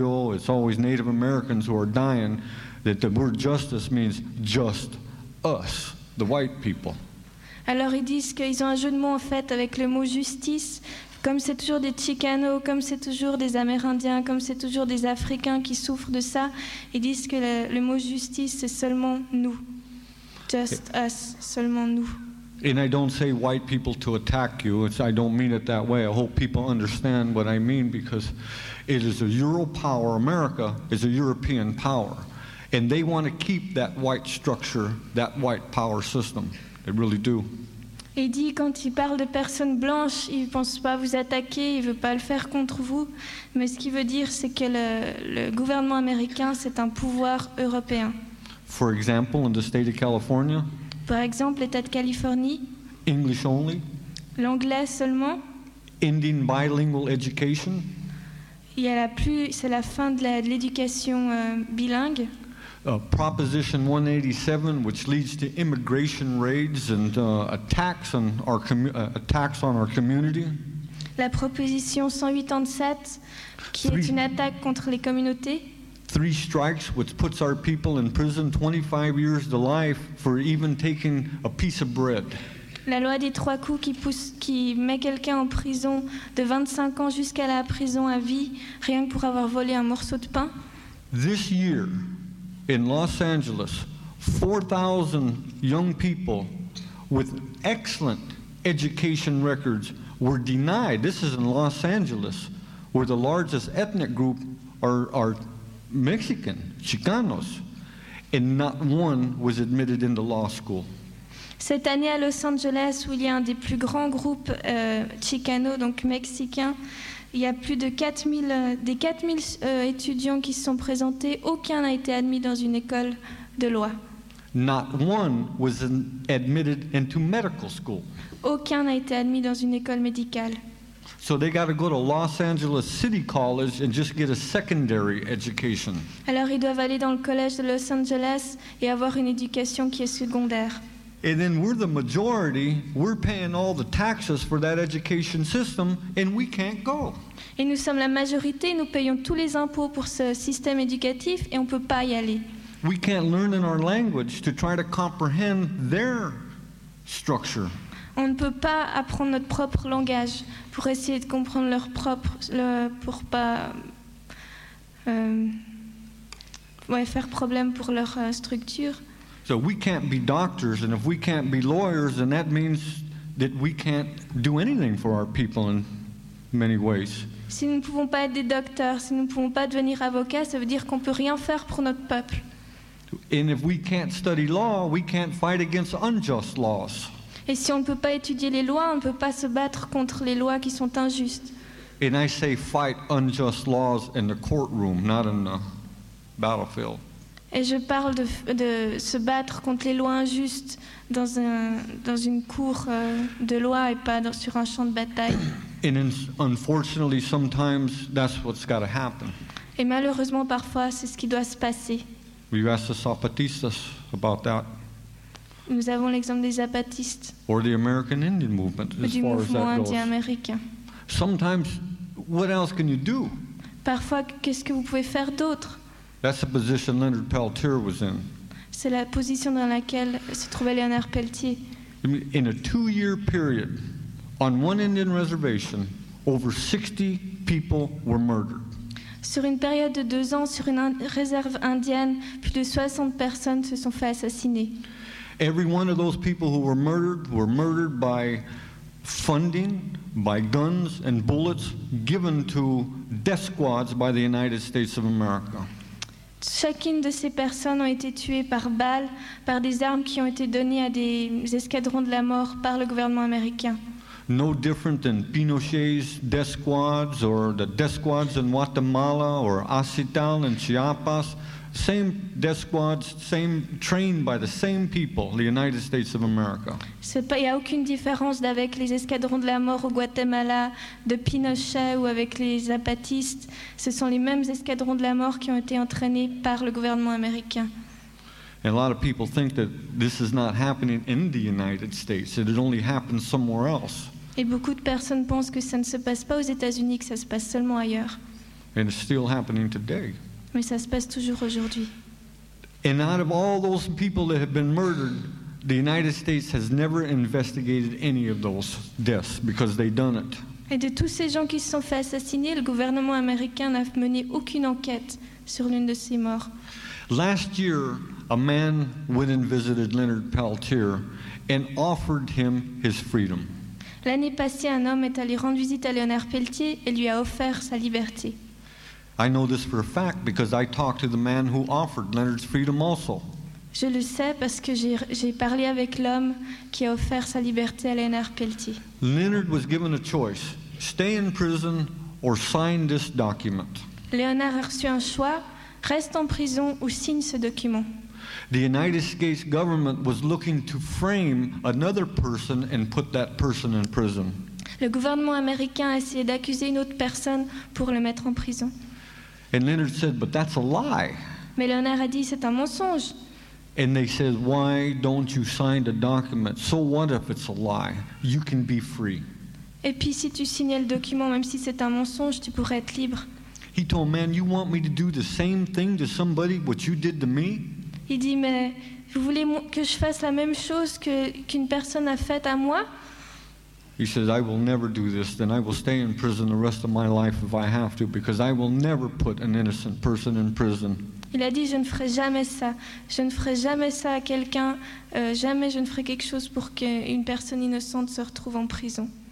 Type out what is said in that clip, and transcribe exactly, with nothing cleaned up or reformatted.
it's always Native Americans who are dying, that the word justice means just us, the white people. Alors ils disent qu'ils ont un jeu de mots en fait avec le mot justice. Comme c'est toujours des Chicanos, comme c'est toujours des Amérindiens, comme c'est toujours des Africains qui souffrent de ça, ils disent que le, le mot justice, c'est seulement nous. Just us, seulement nous. And I don't say white people to attack you. It's, I don't mean it that way. I hope people understand what I mean, because it is a Euro power. America is a European power. And they want to keep that white structure, that white power system. They really do. Et il dit, quand il parle de personnes blanches, il ne pense pas vous attaquer, il ne veut pas le faire contre vous. Mais ce qu'il veut dire, c'est que le, le gouvernement américain, c'est un pouvoir européen. For example, in the state of California, Par exemple, l'État de Californie, English only, l'anglais seulement. Indian bilingual education, Il y a la plus, c'est la fin de, la, de l'éducation euh, bilingue. uh, Proposition one eighty-seven, which leads to immigration raids and uh, attacks on our commu- uh, attacks on our community. La proposition cent quatre-vingt-dix-sept, qui Three. est une attaque contre les communautés. Three strikes, which puts our people in prison twenty-five years to life for even taking a piece of bread. La loi des trois coups qui, pousse, qui met quelqu'un en prison de vingt-cinq ans jusqu'à la prison à vie, rien que pour avoir volé un morceau de pain. This year, in Los Angeles, four thousand young people with excellent education records were denied. This is in Los Angeles, where the largest ethnic group are, are Mexican, Chicanos, and not one was admitted into law school. Cette année à Los Angeles, où il y a un des plus grands groupes euh, chicanos, donc mexicains, il y a plus de quatre mille, euh, des quatre mille euh, étudiants qui se sont présentés, aucun n'a été admis dans une école de loi. Not one was in, admitted into medical school. Aucun n'a été admis dans une école médicale. So they got to go to Los Angeles City College and just get a secondary education. Alors ils doivent aller dans le collège de Los Angeles et avoir une éducation qui est secondaire. And then we're the majority, we're paying all the taxes for that education system, and we can't go. Et nous sommes la majorité, nous payons tous les impôts pour ce système éducatif et on ne peut pas y aller. We can't learn in our language to try to comprehend their structure. On ne peut pas apprendre notre propre langage pour essayer de comprendre leur propre, le, pour pas euh, ouais, faire problème pour leur euh, structure. So we can't be doctors, and if we can't be lawyers, then that means that we can't do anything for our people in many ways. Si nous ne pouvons pas être des docteurs, si nous ne pouvons pas devenir avocats, ça veut dire qu'on ne peut rien faire pour notre peuple. And if we can't study law, we can't fight against unjust laws. Et si on ne peut pas étudier les lois, on ne peut pas se battre contre les lois qui sont injustes. And I say fight unjust laws in the courtroom, not in the battlefield. Et je parle de, de se battre contre les lois injustes dans, un, dans une cour euh, de loi et pas dans, sur un champ de bataille. And in, unfortunately, sometimes that's what's got to happen. Et malheureusement, parfois, c'est ce qui doit se passer. We've asked the Zapatistas about that, Nous avons l'exemple des zapatistes, or the American Indian movement, ou as du far as mouvement that goes. indien américain. Sometimes, what else can you do? Parfois, qu'est-ce que vous pouvez faire d'autre? That's the position Leonard Peltier was in. C'est la position dans laquelle se trouvait Léonard Pelletier. I mean, in a two-year period, on one Indian reservation, over sixty people were murdered. Sur une période de deux ans, sur une in- réserve indienne, plus de soixante personnes se sont fait assassiner. Every one of those people who were murdered were murdered by funding, by guns and bullets given to death squads by the United States of America. Chacune de ces personnes ont été tuées par balles, par des armes qui ont été données à des escadrons de la mort par le gouvernement américain. No different than Pinochet's death squads or the death squads in Guatemala or Acital and Chiapas. Same death squads, same trained by the same people, the United States of America. Il n'y a aucune différence avec les escadrons de la mort au Guatemala, de Pinochet ou avec les zapatistes. Ce sont les mêmes escadrons de la mort qui ont été entraînés par le gouvernement américain. And a lot of people think that this is not happening in the United States, that it only happens somewhere else. Et beaucoup de personnes pensent que ça ne se passe pas aux États-Unis, que ça se passe seulement ailleurs. And it's still happening today. Mais ça se passe toujours aujourd'hui. And out of all those people that have been murdered, the United States has never investigated any of those deaths because they done it. Et de tous ces gens qui se sont fait assassiner, le gouvernement américain n'a mené aucune enquête sur l'une de ces morts. Last year, a man went and visited Leonard Peltier and offered him his freedom. L'année passée, un homme est allé rendre visite à Léonard Peltier et lui a offert sa liberté. I know this for a fact because I talked to the man who offered Leonard's freedom also. Je le sais parce que j'ai, j'ai parlé avec l'homme qui a offert sa liberté à Léonard Peltier. Leonard was given a choice, stay in prison or sign this document. Léonard a reçu un choix, reste en prison ou signe ce document. The United States government was looking to frame another person and put that person in prison. Le gouvernement américain a essayé d'accuser une autre personne pour le mettre en prison. And Leonard said, but that's a lie. Mais Léonard a dit, c'est un mensonge. And they said, why don't you sign the document? So what if it's a lie? You can be free. Et puis si tu signais le document, même si c'est un mensonge, tu pourrais être libre. He told, man, you want me to do the same thing to somebody what you did to me? Il dit, mais vous voulez que je fasse la même chose que, qu'une personne a faite à moi? He says, I will never do this. Then I will stay in prison the rest of my life if I have to, because I will never put an innocent person in prison. Il a dit, je ne ferai jamais ça. Je ne ferai jamais ça à quelqu'un. Euh, jamais je ne ferai quelque chose pour qu'une personne innocente se retrouve en prison.